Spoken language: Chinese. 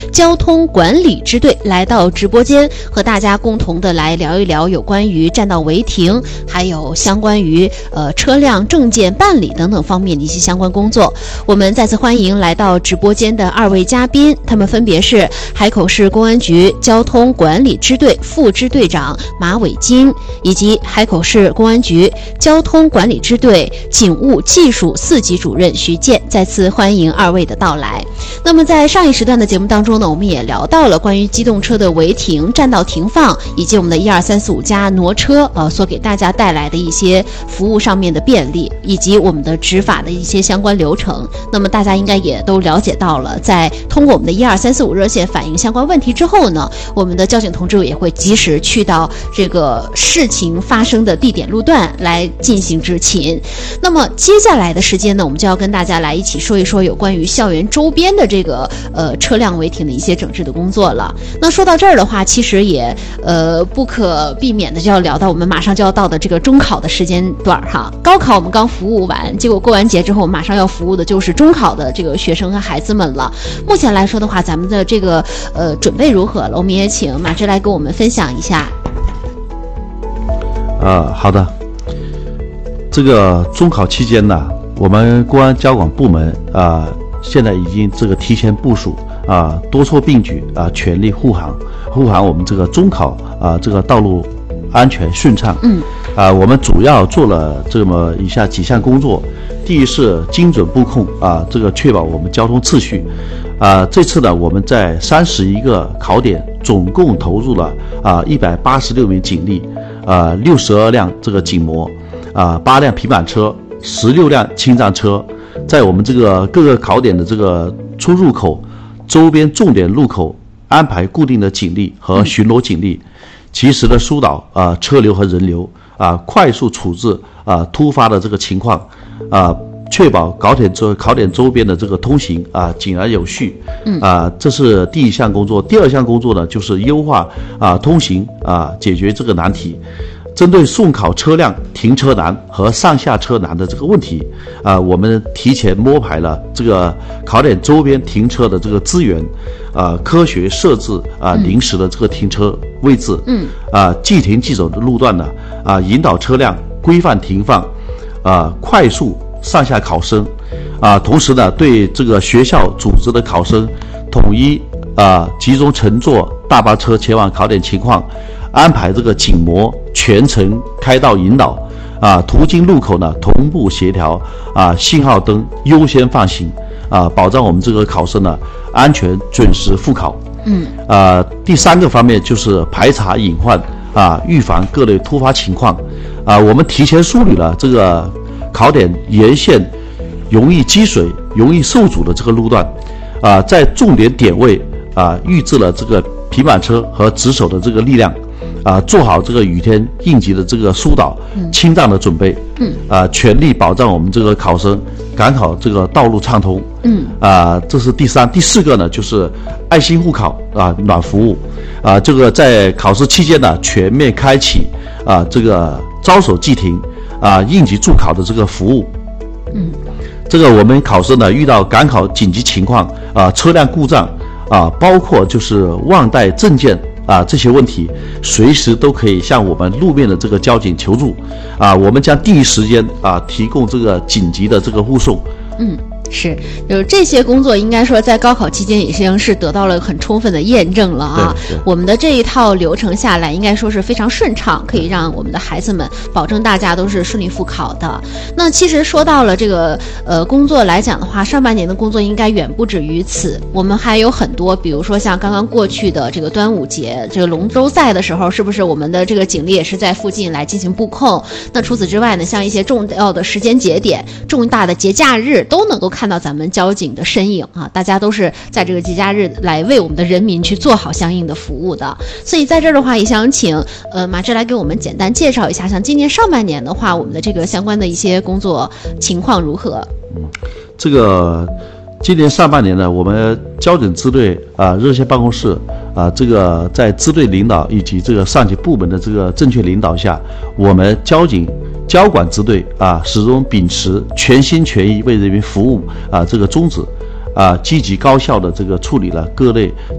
交通管理支队来到直播间，和大家共同的来聊一聊有关于占道违停，还有相关于车辆证件办理等等方面的一些相关工作。我们再次欢迎来到直播间的2位嘉宾，他们分别是海口市公安局交通管理支队副支队长马伟金，以及海口市公安局交通管理支队警务技术4级主任徐健。再次欢迎2位的到来。那么在上一时段的节目当中呢，我们也聊到了关于机动车的违停、占道停放，以及我们的12345加挪车所给大家带来的一些服务上面的便利，以及我们的执法的一些相关流程。那么大家应该也都了解到了，在通过我们的12345热线反映相关问题之后呢，我们的交警同志也会及时去到这个事情发生的地点路段来进行执勤。那么接下来的时间呢，我们就要跟大家来一起说一说有关于校园周边的这个车辆违停的一些整治的工作了。那说到这儿的话，其实也不可避免的就要聊到我们马上就要到的这个中考的时间段哈。高考我们刚服务完，结果过完节之后，马上要服务的就是中考的这个学生和孩子们了。目前来说的话，咱们的这个准备如何了？我们也请马芝来跟我们分享一下。 好的。这个中考期间呢，我们公安交管部门现在已经这个提前部署多措并举全力护航我们这个中考这个道路安全顺畅。我们主要做了这么以下几项工作。第一是精准布控这个确保我们交通秩序。这次呢，我们在31个考点总共投入了186名警力，62辆这个警模，8辆平板车，16辆轻障车，在我们这个各个考点的这个出入口、周边重点路口安排固定的警力和巡逻警力，及时的疏导车流和人流快速处置突发的这个情况确保考点周边的这个通行井然有序。这是第一项工作。第二项工作呢，就是优化通行解决这个难题。针对送考车辆停车难和上下车难的这个问题我们提前摸排了这个考点周边停车的这个资源科学设置临时的这个停车位置。即停即走的路段呢引导车辆规范停放快速上下考生同时呢，对这个学校组织的考生统一集中乘坐大巴车前往考点情况安排这个警模全程开道引导途经路口呢同步协调信号灯优先放行保障我们这个考生呢安全准时复考。第3个方面就是排查隐患预防各类突发情况我们提前梳理了这个考点沿线容易积水、容易受阻的这个路段在重点点位预置了这个平板车和值守的这个力量做好这个雨天应急的这个疏导、清障的准备。全力保障我们这个考生赶考这个道路畅通。这是第3。第4个呢，就是爱心护考暖服务这个在考试期间呢全面开启这个招手即停应急助考的这个服务。这个我们考生呢遇到赶考紧急情况车辆故障包括就是忘带证件这些问题，随时都可以向我们路面的这个交警求助我们将第一时间提供这个紧急的这个护送。 是，就是这些工作应该说在高考期间已经是得到了很充分的验证了我们的这一套流程下来应该说是非常顺畅，可以让我们的孩子们保证大家都是顺利复考的。那其实说到了这个工作来讲的话，上半年的工作应该远不止于此，我们还有很多，比如说像刚刚过去的这个端午节这个龙舟赛的时候，是不是我们的这个警力也是在附近来进行布控？那除此之外呢，像一些重要的时间节点、重大的节假日都能够看到咱们交警的身影大家都是在这个节假日来为我们的人民去做好相应的服务的。所以在这儿的话，也想请马芝来给我们简单介绍一下，像今年上半年的话，我们的这个相关的一些工作情况如何？ 这个今年上半年呢，我们交警支队热线办公室这个在支队领导以及这个上级部门的这个正确领导下，我们交管支队始终秉持全心全意为人民服务这个宗旨积极高效的这个处理了各类